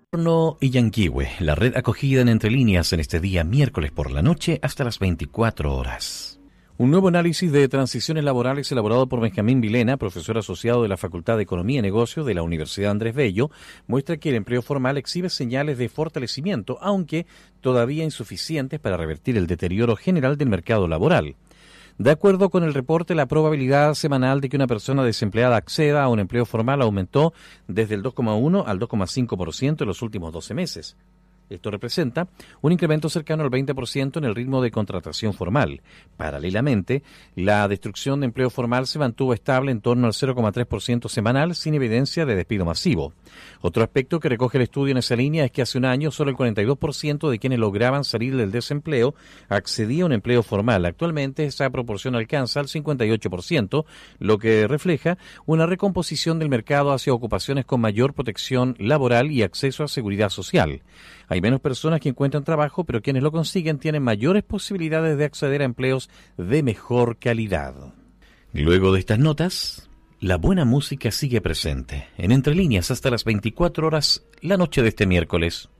Horno y Yanquihue, la red acogida en Entre Líneas en este día miércoles por la noche hasta las 24 horas. Un nuevo análisis de transiciones laborales elaborado por Benjamín Vilena, profesor asociado de la Facultad de Economía y Negocios de la Universidad Andrés Bello, muestra que el empleo formal exhibe señales de fortalecimiento, aunque todavía insuficientes para revertir el deterioro general del mercado laboral. De acuerdo con el reporte, la probabilidad semanal de que una persona desempleada acceda a un empleo formal aumentó desde el 2,1 al 2,5% en los últimos 12 meses. Esto representa un incremento cercano al 20% en el ritmo de contratación formal. Paralelamente, la destrucción de empleo formal se mantuvo estable en torno al 0,3% semanal, sin evidencia de despido masivo. Otro aspecto que recoge el estudio en esa línea es que hace un año solo el 42% de quienes lograban salir del desempleo accedía a un empleo formal. Actualmente esa proporción alcanza al 58%, lo que refleja una recomposición del mercado hacia ocupaciones con mayor protección laboral y acceso a seguridad social. Hay menos personas que encuentran trabajo, pero quienes lo consiguen tienen mayores posibilidades de acceder a empleos de mejor calidad. Luego de estas notas, la buena música sigue presente, en Entre Líneas hasta las 24 horas, la noche de este miércoles.